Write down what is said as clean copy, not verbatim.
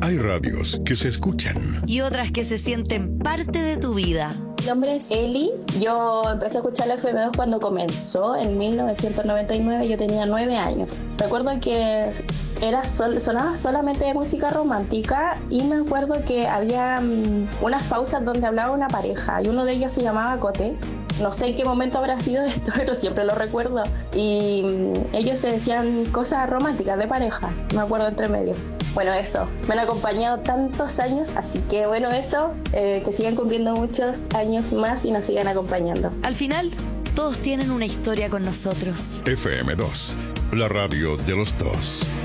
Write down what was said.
Hay radios que se escuchan y otras que se sienten parte de tu vida. Mi nombre es Eli. Yo empecé a escuchar la FM2 cuando comenzó, en 1999. Yo tenía 9 años. Recuerdo que sonaba solamente música romántica y me acuerdo que había unas pausas donde hablaba una pareja y uno de ellos se llamaba Cote. No sé en qué momento habrá sido esto, pero siempre lo recuerdo. Y ellos se decían cosas románticas de pareja, me acuerdo entre medio. Bueno, eso, me han acompañado tantos años, así que bueno, eso, que sigan cumpliendo muchos años más y nos sigan acompañando. Al final, todos tienen una historia con nosotros. FM2, la radio de los dos.